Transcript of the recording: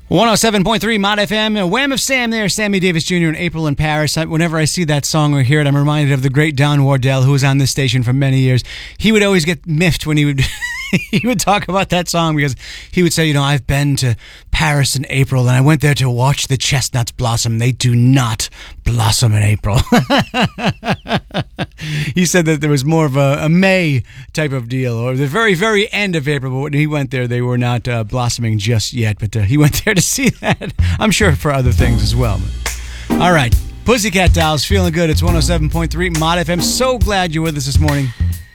107.3 Mod FM, Wham of Sam there, Sammy Davis Jr. and April in Paris. Whenever I see that song or hear it, I'm reminded of the great Don Wardell, who was on this station for many years. He would always get miffed when he would he would talk about that song because he would say, I've been to Paris in April and I went there to watch the chestnuts blossom. They do not blossom in April. He said that there was more of a May type of deal, or the very, very end of April. But when he went there, they were not blossoming just yet. But he went there to see that. I'm sure for other things as well. But, all right. Pussycat Dolls, feeling good. It's 107.3 Mod FM. So glad you're with us this morning.